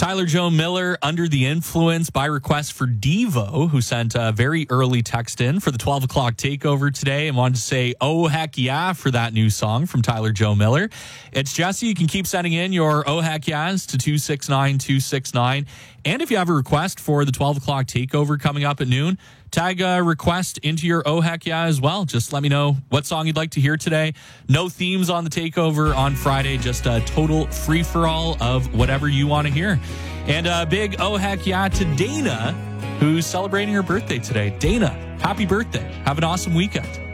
Tyler Joe Miller, Under the Influence, by request for Devo, who sent a very early text in for the 12 o'clock takeover today and wanted to say, oh, heck yeah, for that new song from Tyler Joe Miller. It's Jesse. You can keep sending in your oh, heck yeahs to 269-269. And if you have a request for the 12 o'clock takeover coming up at noon, tag a request into your oh, heck yeah as well. Just let me know what song you'd like to hear today. No themes on the takeover on Friday, just a total free-for-all of whatever you want to hear. And a big oh, heck yeah to Dana, who's celebrating her birthday today. Dana, happy birthday. Have an awesome weekend.